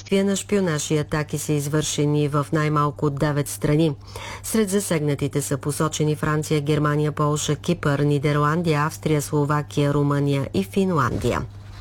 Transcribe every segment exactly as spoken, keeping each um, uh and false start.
Вие на шпионаж и атаки са извършени в най-малко девет страни. Сред засегнатите са посочени Франция, Германия, Полша, Кипър, Нидерландия, Австрия, Словакия, Румъния и Финландия.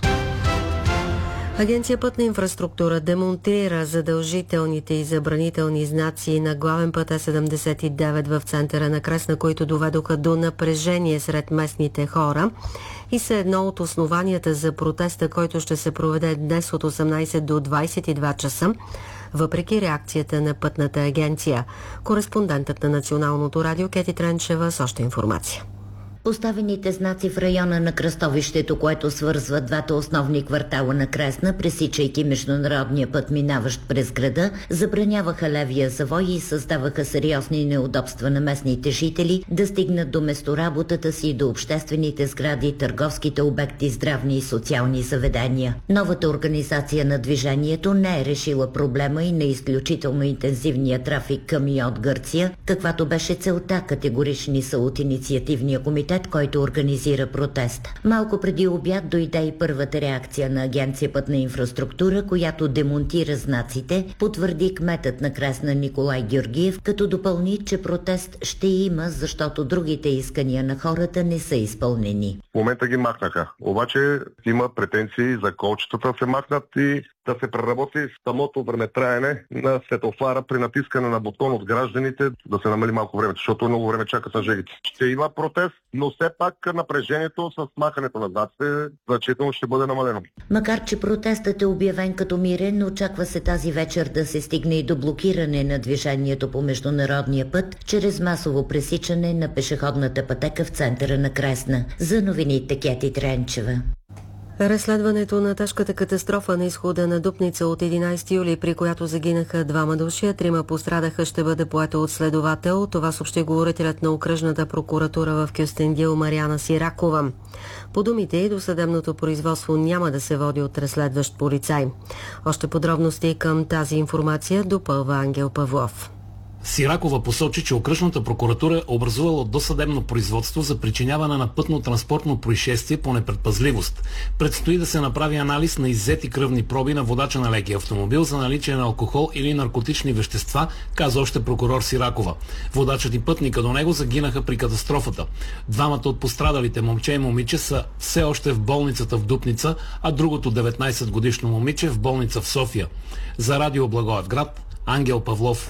Агенция Пътна инфраструктура демонтира задължителните и забранителни знаци на главен път Е седемдесет и девет в центъра на Кресна, които доведоха до напрежение сред местните хора и са едно от основанията за протеста, който ще се проведе днес от осемнайсет до двайсет и два часа, въпреки реакцията на Пътната агенция. Кореспондентът на Националното радио Кети Тренчева с още информация. Поставените знаци в района на кръстовището, което свързва двата основни квартала на Кресна, пресичайки международния път, минаващ през града, забраняваха левия завой и създаваха сериозни неудобства на местните жители да стигнат до местоработата си, до обществените сгради, търговските обекти, здравни и социални заведения. Новата организация на движението не е решила проблема и на изключително интензивния трафик към и от Гърция, каквато беше целта, категорични са от инициативния комитет, който организира протест. Малко преди обяд дойде и първата реакция на Агенция Пътна инфраструктура, която демонтира знаците, потвърди кметът на Кресна Николай Георгиев, като допълни, че протест ще има, защото другите искания на хората не са изпълнени. В момента ги махнаха. Обаче има претенции за колчетата се махнат и да се преработи самото времетраене на светофара при натискане на бутон от гражданите, да се намали малко времето, защото много време чакат на жегите. Ще има протест, но все пак напрежението с махането на знаците значително ще бъде намалено. Макар че протестът е обявен като мирен, очаква се тази вечер да се стигне и до блокиране на движението по международния път, чрез масово пресичане на пешеходната пътека в центъра на Кресна. За новините Кети Тренчева. Разследването на тежката катастрофа на изхода на Дупница от единайсети юли, при която загинаха двама души, а трима пострадаха, ще бъде поето от следовател. Това съобщи говорителят на окръжната прокуратура в Кюстендил Мариана Сиракова. По думите й, досъдебното производство няма да се води от разследващ полицай. Още подробности към тази информация допълва Ангел Павлов. Сиракова посочи, че окръжната прокуратура е образувала досъдебно производство за причиняване на пътно-транспортно происшествие по непредпазливост. Предстои да се направи анализ на иззети кръвни проби на водача на лекия автомобил за наличие на алкохол или наркотични вещества, каза още прокурор Сиракова. Водачът и пътника до него загинаха при катастрофата. Двамата от пострадалите, момче и момиче, са все още в болницата в Дупница, а другото деветнайсетгодишно момиче в болница в София. За радио Благоевград, Ангел Павлов.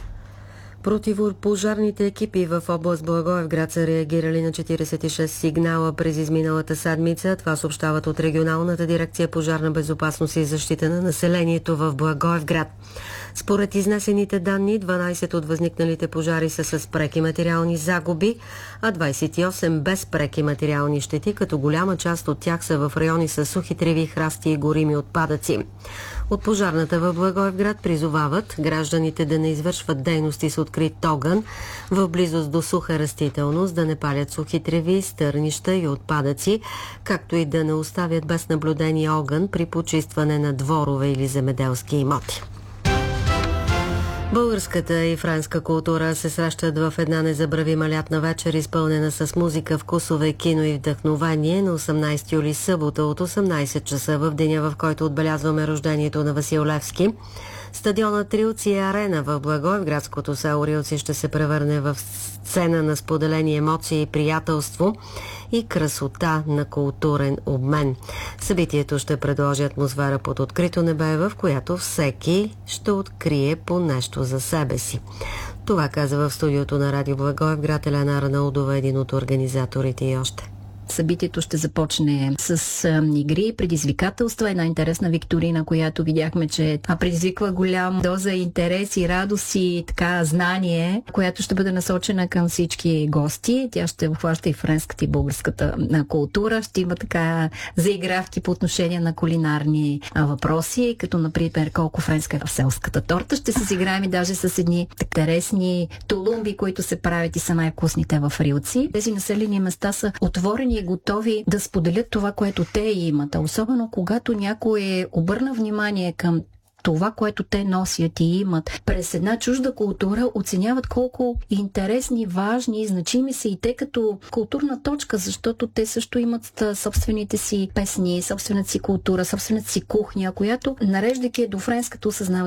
Противопожарните екипи в област Благоевград са реагирали на четирийсет и шест сигнала през изминалата седмица. Това съобщават от регионалната дирекция Пожарна безопасност и защита на населението в Благоевград. Според изнесените данни, дванайсет от възникналите пожари са с преки материални загуби, а двайсет и осем без преки материални щети, като голяма част от тях са в райони с сухи треви, храсти и горими отпадъци. От пожарната в Благоевград призовават гражданите да не извършват дейности с открит огън в близост до суха растителност, да не палят сухи треви, стърнища и отпадъци, както и да не оставят без наблюдение огън при почистване на дворове или земеделски имоти. Българската и френска култура се срещат в една незабравима лятна вечер, изпълнена с музика, вкусове, кино и вдъхновение на осемнайсети юли, събота от осемнайсет часа, в деня, в който отбелязваме рождението на Васил Левски. Стадионът Рилци е арена в Благоевградското село Рилци ще се превърне в сцена на споделени емоции и приятелство и красота на културен обмен. Събитието ще предложи атмосфера под открито небе, в която всеки ще открие по нещо за себе си. Това каза в студиото на Радио Благоевград Елена Арнаудова, един от организаторите и още. Събитието ще започне с а, игри, предизвикателства, една интересна викторина, която видяхме, че предизвиква голям доза интерес и радост и така знание, която ще бъде насочена към всички гости. Тя ще обхваща и френската и българската а, култура. Ще има така заигравки по отношение на кулинарни а, въпроси, като например колко френска е селската торта. Ще се играем и даже с едни интересни тулумби, които се правят и са най-вкусните в Рилци. Тези населени места са отворени и готови да споделят това, което те имат. А особено когато някой е обърна внимание към това, което те носят и имат през една чужда култура, оценяват колко интересни, важни и значими са и те като културна точка, защото те също имат собствените си песни, собствената си култура, собствената си кухня, която, нареждайки до френската, осъзнават